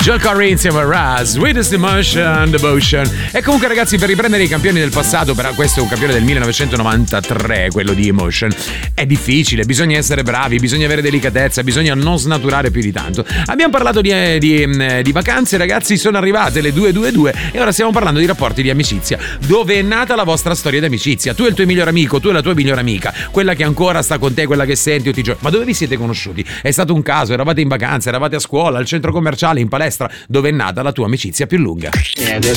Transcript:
Joel Corry insieme a Raz, Sweetest Emotion, Devotion. E comunque ragazzi, per riprendere i campioni del passato, però questo è un campione del 1993, quello di Emotion, è difficile, bisogna essere bravi, bisogna avere delicatezza, bisogna non snaturare più di tanto. Abbiamo parlato di vacanze, ragazzi, sono arrivate le 2:22 e ora stiamo parlando di rapporti di amicizia. Dove è nata la vostra storia di amicizia? Tu e il tuo migliore amico, tu e la tua migliore amica, quella che ancora sta con te, quella che senti tutti i giorni. Ma dove vi siete conosciuti? È stato un caso? Eravate in vacanza, eravate a scuola, al centro commerciale, in palestra? Dove è nata la tua amicizia più lunga?